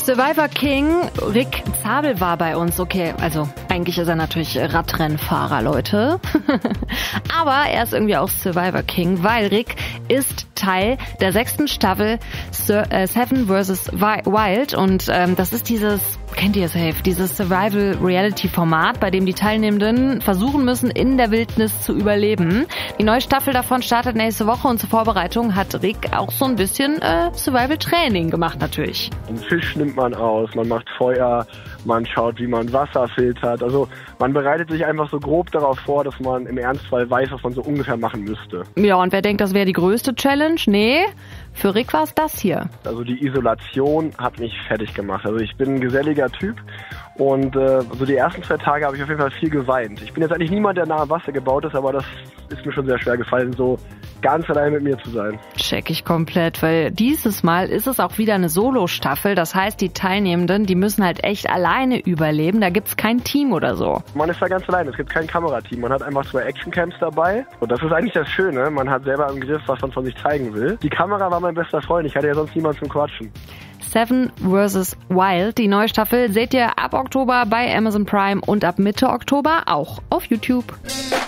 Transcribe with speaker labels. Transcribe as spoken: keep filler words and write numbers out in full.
Speaker 1: Survivor King Rick Zabel war bei uns. Okay, also eigentlich ist er natürlich Radrennfahrer, Leute. Aber er ist irgendwie auch Survivor King, weil Rick ist Teil der sechsten Staffel Seven versus. Wild und ähm, das ist dieses, kennt ihr safe, dieses Survival-Reality-Format, bei dem die Teilnehmenden versuchen müssen, in der Wildnis zu überleben. Die neue Staffel davon startet nächste Woche und zur Vorbereitung hat Rick auch so ein bisschen äh, Survival-Training gemacht natürlich.
Speaker 2: Einen Fisch nimmt man aus, man macht Feuer, man schaut, wie man Wasser filtert. Also man bereitet sich einfach so grob darauf vor, dass man im Ernstfall weiß, was man so ungefähr machen müsste.
Speaker 1: Ja, und wer denkt, das wäre die größte Challenge? Nee, für Rick war es das hier.
Speaker 2: Also die Isolation hat mich fertig gemacht. Also ich bin ein geselliger Typ und äh, so die ersten zwei Tage habe ich auf jeden Fall viel geweint. Ich bin jetzt eigentlich niemand, der nah am Wasser gebaut ist, aber das ist mir schon sehr schwer gefallen, so ganz allein mit mir zu sein.
Speaker 1: Check ich komplett, weil dieses Mal ist es auch wieder eine Solo-Staffel. Das heißt, die Teilnehmenden, die müssen halt echt alleine überleben. Da gibt's kein Team oder so.
Speaker 2: Man ist da ganz allein. Es gibt kein Kamerateam. Man hat einfach zwei Actioncams dabei. Und das ist eigentlich das Schöne. Man hat selber im Griff, was man von sich zeigen will. Die Kamera war mein bester Freund. Ich hatte ja sonst niemanden zum Quatschen.
Speaker 1: Seven versus. Wild. Die neue Staffel seht ihr ab Oktober bei Amazon Prime und ab Mitte Oktober auch auf YouTube.